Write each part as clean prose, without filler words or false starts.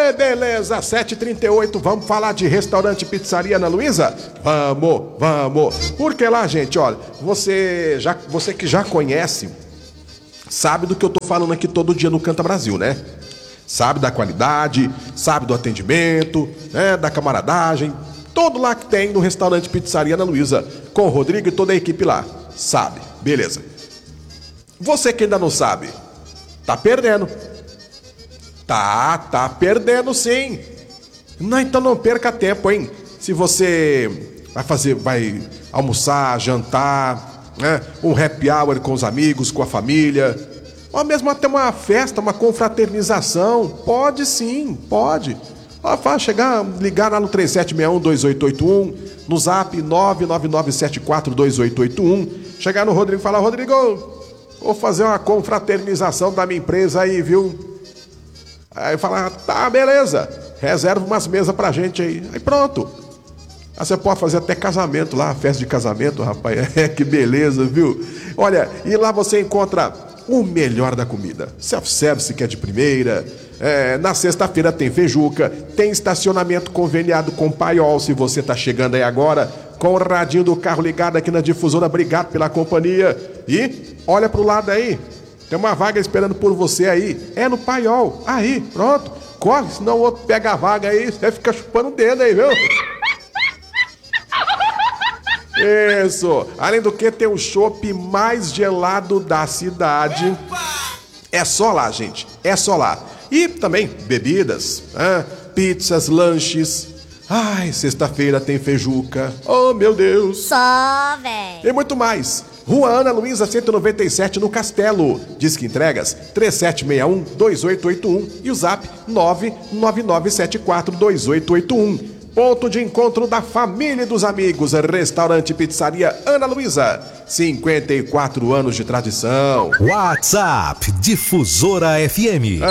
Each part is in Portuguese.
Beleza, 7h38, vamos falar de restaurante Pizzaria Ana Luísa? Vamos. Porque lá, gente, olha, você que já conhece, sabe do que eu tô falando aqui todo dia no Canta Brasil, né? Sabe da qualidade, sabe do atendimento, né? Da camaradagem, tudo lá que tem no restaurante Pizzaria Ana Luísa, com o Rodrigo e toda a equipe lá. Sabe, beleza. Você que ainda não sabe, tá perdendo. Tá perdendo sim. Não, então não perca tempo, hein? Se você vai almoçar, jantar, né? Um happy hour com os amigos, com a família, ou mesmo até uma festa, uma confraternização, pode sim, pode. Ligar lá no 3761-2881, no zap 999742881, chegar no Rodrigo e falar: Rodrigo, vou fazer uma confraternização da minha empresa aí, viu? Aí fala: tá, beleza, reserva umas mesas pra gente aí. Aí pronto. Aí você pode fazer até casamento lá, festa de casamento, rapaz. Que beleza, viu? Olha, e lá você encontra o melhor da comida. Self-service que é de primeira. Na sexta-feira tem feijuca, tem estacionamento conveniado com Paiol. Se você tá chegando aí agora, com o radinho do carro ligado aqui na difusora, obrigado pela companhia. E olha pro lado aí, tem uma vaga esperando por você aí. É no Paiol. Aí, pronto. Corre, senão o outro pega a vaga aí. Você fica chupando o dedo aí, viu? Isso. Além do que, tem o chopp mais gelado da cidade. É só lá, gente. É só lá. E também bebidas, pizzas, lanches. Ai, sexta-feira tem feijuca. Oh, meu Deus. Só, velho. E muito mais. Rua Ana Luísa, 197, no Castelo. Disque entregas 3761-2881 e o zap 999742881. Ponto de encontro da família e dos amigos. Restaurante Pizzaria Ana Luísa. 54 anos de tradição. WhatsApp Difusora FM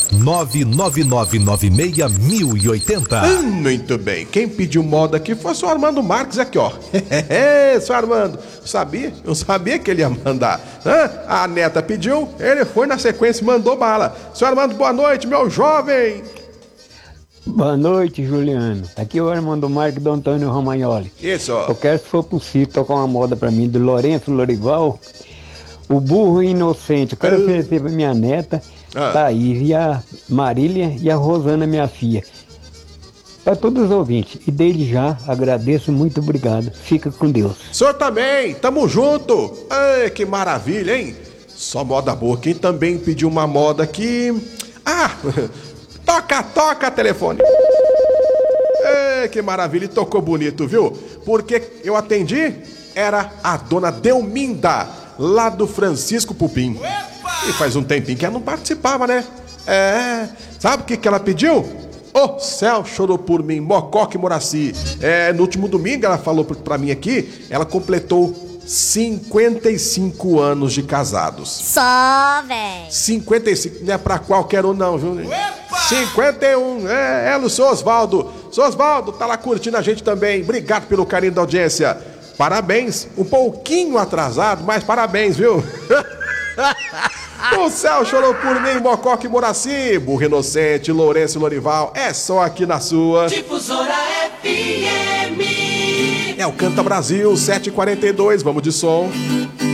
999961080. Muito bem. Quem pediu moda aqui foi o senhor Armando Marques aqui, ó. Senhor Armando, eu sabia que ele ia mandar. A neta pediu, ele foi na sequência e mandou bala. Senhor Armando, boa noite, meu jovem. Boa noite, Juliano. Aqui é o Armando Marques do Antônio Romagnoli. Isso, ó. Eu quero, se for possível, tocar uma moda pra mim do Lourenço Lorival, O Burro Inocente. Eu quero oferecer pra minha neta, Thaís, e a Marília e a Rosana, minha filha. Para todos os ouvintes. E desde já, agradeço, muito obrigado. Fica com Deus. O senhor também, tamo junto. Ai, que maravilha, hein? Só moda boa. Quem também pediu uma moda aqui... Toca telefone. Que maravilha, e tocou bonito, viu? Porque eu atendi, era a dona Delminda, lá do Francisco Pupim. E faz um tempinho que ela não participava, né? Sabe o que ela pediu? O céu chorou por mim, Mococa e Moraci. No último domingo ela falou pra mim aqui, ela completou 55 anos de casados. Só, velho. 55, não é pra qualquer um não, viu? 51, ela, o seu Osvaldo. Seu Osvaldo tá lá curtindo a gente também. Obrigado pelo carinho da audiência. Parabéns, um pouquinho atrasado, mas parabéns, viu? O céu chorou por mim, Mococa e Moraci. Burro Inocente, Lourenço e Lorival. É só aqui na sua Difusora FM. É o Canta Brasil, 7h42, vamos de som.